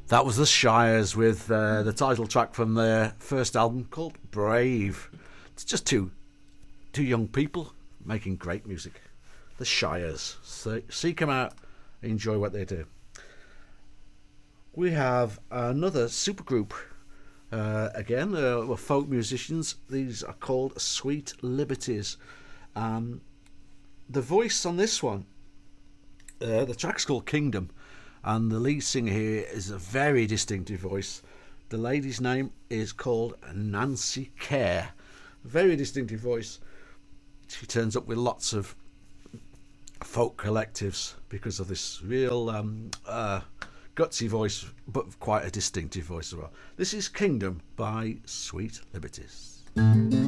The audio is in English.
That was the Shires with the title track from their first album called Brave. It's just two young people making great music. The Shires. So seek them out, enjoy what they do. We have another supergroup. Again, we're folk musicians. These are called Sweet Liberties. The voice on this one, the track's called Kingdom, and the lead singer here is a very distinctive voice. The lady's name is called Nancy Kerr. Very distinctive voice. She turns up with lots of folk collectives because of this real gutsy voice, but quite a distinctive voice as well. This is Kingdom by Sweet Liberties.